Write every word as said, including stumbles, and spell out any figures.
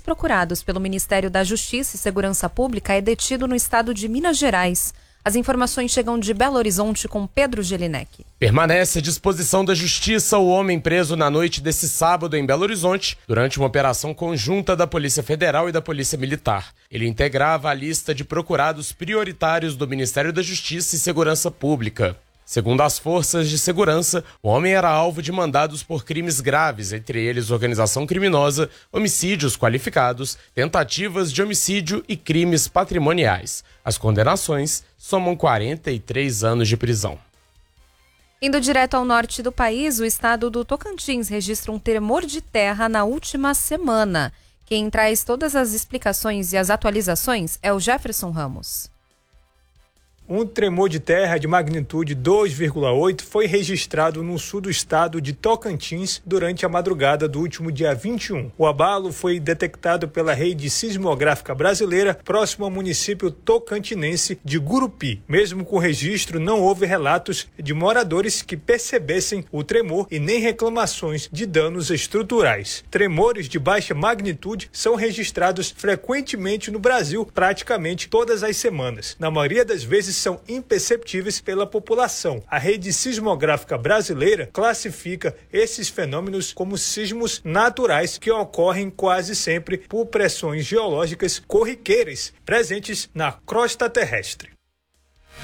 procurados pelo Ministério da Justiça e Segurança Pública é detido no estado de Minas Gerais. As informações chegam de Belo Horizonte com Pedro Gelinek. Permanece à disposição da Justiça o homem preso na noite desse sábado em Belo Horizonte, durante uma operação conjunta da Polícia Federal e da Polícia Militar. Ele integrava a lista de procurados prioritários do Ministério da Justiça e Segurança Pública. Segundo as forças de segurança, o homem era alvo de mandados por crimes graves, entre eles organização criminosa, homicídios qualificados, tentativas de homicídio e crimes patrimoniais. As condenações somam quarenta e três anos de prisão. Indo direto ao norte do país, o estado do Tocantins registra um tremor de terra na última semana. Quem traz todas as explicações e as atualizações é o Jefferson Ramos. Um tremor de terra de magnitude dois vírgula oito foi registrado no sul do estado de Tocantins durante a madrugada do último dia vinte e um. O abalo foi detectado pela rede sismográfica brasileira próximo ao município tocantinense de Gurupi. Mesmo com o registro, não houve relatos de moradores que percebessem o tremor e nem reclamações de danos estruturais. Tremores de baixa magnitude são registrados frequentemente no Brasil praticamente todas as semanas. Na maioria das vezes, são imperceptíveis pela população. A rede sismográfica brasileira classifica esses fenômenos como sismos naturais que ocorrem quase sempre por pressões geológicas corriqueiras presentes na crosta terrestre.